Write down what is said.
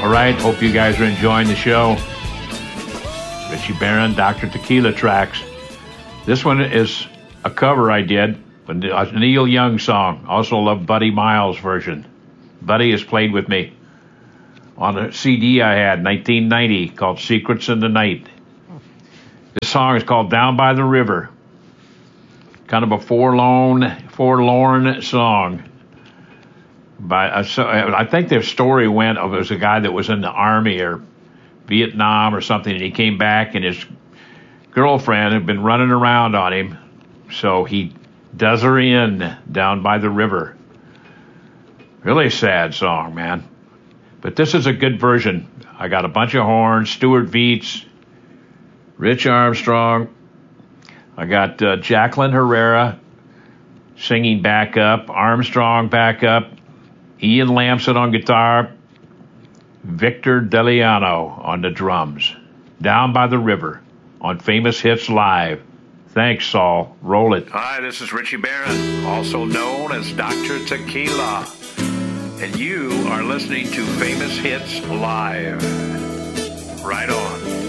All right, hope you guys are enjoying the show. Richie Barron, Dr. Tequila Tracks. This one is a cover I did, a Neil Young song. Also love Buddy Miles' version. Buddy has played with me on a CD I had, 1990, called Secrets in the Night. This song is called Down by the River. Kind of a forlorn song. I think their story went of it was a guy that was in the Army or Vietnam or something, and he came back and his girlfriend had been running around on him, so he does her in down by the river. Really sad song, man. But this is a good version. I got a bunch of horns, Stuart Veets, Rich Armstrong. I got Jacqueline Herrera singing backup, Armstrong backup, Ian Lamson on guitar, Victor Deliano on the drums. Down by the River on Famous Hits Live. Thanks, Saul. Roll it. Hi, this is Richie Barron, also known as Dr. Tequila. And you are listening to Famous Hits Live. Right on.